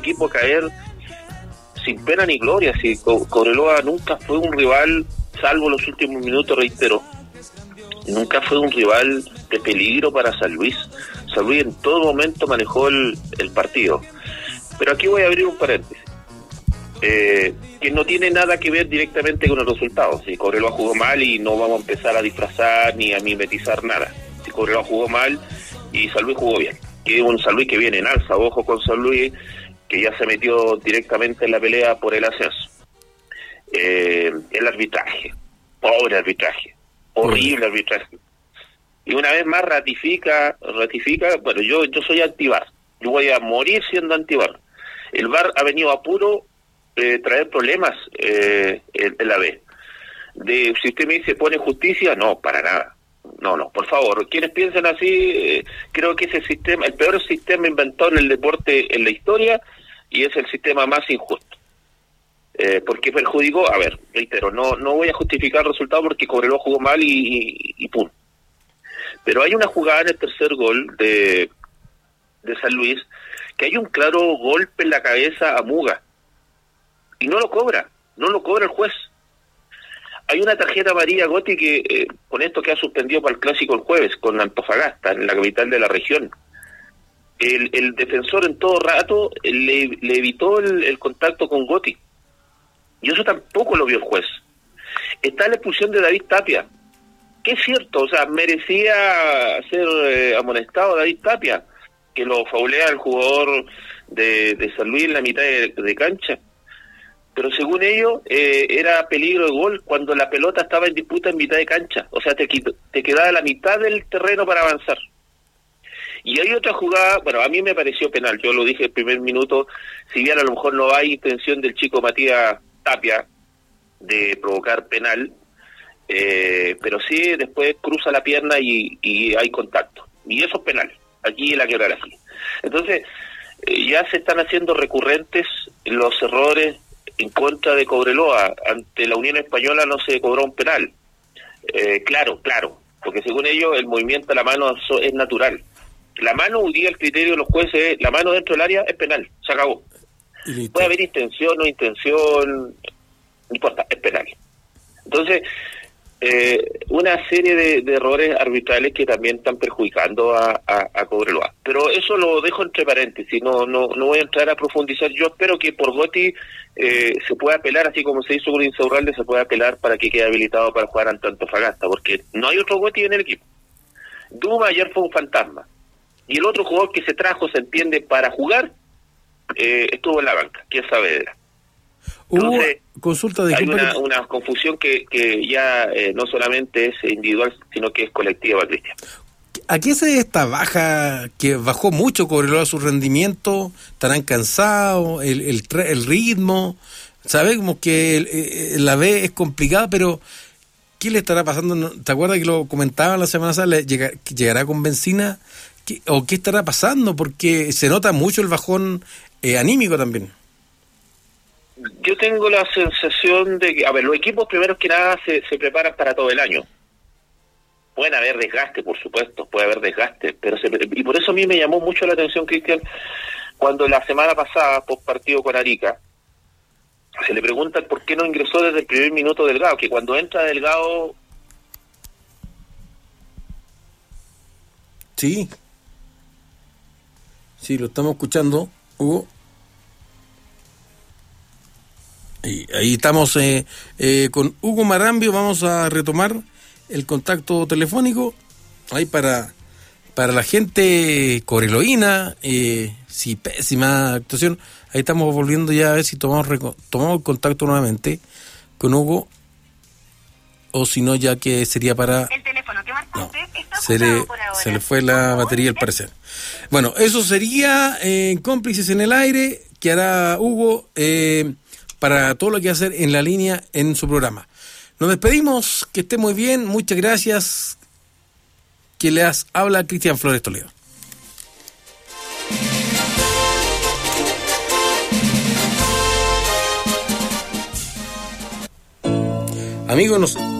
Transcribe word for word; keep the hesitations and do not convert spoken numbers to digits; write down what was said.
equipo a caer sin pena ni gloria. Si Cobreloa nunca fue un rival, salvo los últimos minutos, reitero, nunca fue un rival de peligro para San Luis. San Luis en todo momento manejó el, el partido. Pero aquí voy a abrir un paréntesis, eh, que no tiene nada que ver directamente con el resultado. Si Cobreloa jugó mal, y no vamos a empezar a disfrazar ni a mimetizar nada. Si Cobreloa jugó mal y San Luis jugó bien, que es un San Luis que viene en alza, ojo con San Luis, que ya se metió directamente en la pelea por el ascenso. Eh, el arbitraje, pobre arbitraje, horrible arbitraje. Y una vez más ratifica, ratifica, bueno, yo yo soy anti-V A R, yo voy a morir siendo anti-V A R. El V A R ha venido a puro eh, traer problemas eh, en, en la B. De, si usted me dice, ¿pone justicia? No, para nada. No, no, por favor, quienes piensan así, eh, creo que ese sistema, el peor sistema inventado en el deporte en la historia, y es el sistema más injusto. Eh, porque perjudicó, a ver, reitero, no no voy a justificar el resultado porque Cobreloa jugó mal y, y, y pum. Pero hay una jugada en el tercer gol de, de San Luis, que hay un claro golpe en la cabeza a Muga, y no lo cobra, no lo cobra el juez. Hay una tarjeta amarilla, Goti, que eh, con esto queda suspendido para el clásico el jueves, con Antofagasta, en la capital de la región. El, el defensor en todo rato le, le evitó el, el contacto con Goti, y eso tampoco lo vio el juez. Está la expulsión de David Tapia, que es cierto, o sea, merecía ser eh, amonestado David Tapia, que lo faulea el jugador de, de San Luis en la mitad de, de cancha. Pero según ellos, eh, era peligro de gol cuando la pelota estaba en disputa en mitad de cancha. O sea, te, te quedaba la mitad del terreno para avanzar. Y hay otra jugada, bueno, a mí me pareció penal, yo lo dije el primer minuto, si bien a lo mejor no hay intención del chico Matías Tapia de provocar penal, eh, pero sí después cruza la pierna y, y hay contacto. Y eso es penal, aquí la quebrar aquí. Entonces, eh, ya se están haciendo recurrentes los errores en contra de Cobreloa. Ante la Unión Española no se cobró un penal. Eh, claro, claro, porque según ellos el movimiento de la mano es natural. La mano, hoy día el criterio de los jueces, la mano dentro del área es penal, se acabó. Puede haber intención o no intención, no importa, es penal. Entonces, eh, una serie de, de errores arbitrales que también están perjudicando a, a, a Cobreloa. Pero eso lo dejo entre paréntesis, no no no voy a entrar a profundizar. Yo espero que por Goti eh, se pueda apelar, así como se hizo con Insaurralde, se pueda apelar para que quede habilitado para jugar ante Antofagasta, porque no hay otro Goti en el equipo. Duma ayer fue un fantasma, y el otro jugador que se trajo, se entiende, para jugar, eh, estuvo en la banca, que es Saavedra. Entonces, Hubo consulta de hay una, que... una confusión que, que ya eh, no solamente es individual, sino que es colectiva, Cristian. ¿A qué se debe esta baja, que bajó mucho Cobreloa su rendimiento? ¿Estarán cansados? ¿El, el, el ritmo? Sabemos que el, el, la B es complicada, pero ¿qué le estará pasando? ¿Te acuerdas que lo comentaba la semana pasada? ¿Llegará con benzina? ¿Qué, ¿O qué estará pasando? Porque se nota mucho el bajón eh, anímico también. Yo tengo la sensación de que, a ver, los equipos primero que nada se, se preparan para todo el año. Pueden haber desgaste, por supuesto, puede haber desgaste, pero se, y por eso a mí me llamó mucho la atención, Cristian, cuando la semana pasada, post partido con Arica, se le pregunta por qué no ingresó desde el primer minuto Delgado, que cuando entra Delgado... Sí, sí, lo estamos escuchando, Hugo. Y ahí estamos eh, eh, con Hugo Marambio. Vamos a retomar el contacto telefónico ahí para para la gente coreloína. Eh, sí, pésima actuación. Ahí estamos volviendo ya a ver si tomamos tomamos el contacto nuevamente con Hugo, o si no, ya que sería para... El teléfono que marcaste no, está se le por ahora. se le fue la batería al parecer. Bueno, eso sería eh, Cómplices en el Aire, que hará Hugo eh, para todo lo que va a hacer en la línea en su programa. Nos despedimos, que esté muy bien, muchas gracias. Que les habla Cristian Flores Toledo. Amigos, nos